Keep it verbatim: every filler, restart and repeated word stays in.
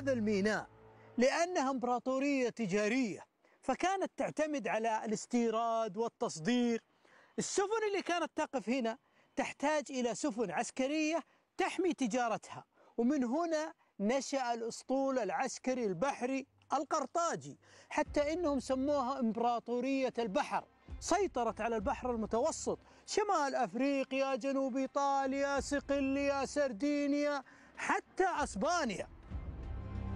هذا الميناء لأنها إمبراطورية تجارية، فكانت تعتمد على الاستيراد والتصدير. السفن اللي كانت تقف هنا تحتاج إلى سفن عسكرية تحمي تجارتها، ومن هنا نشأ الأسطول العسكري البحري القرطاجي، حتى إنهم سموها إمبراطورية البحر. سيطرت على البحر المتوسط، شمال أفريقيا، جنوب إيطاليا، صقلية، سردينيا، حتى أسبانيا.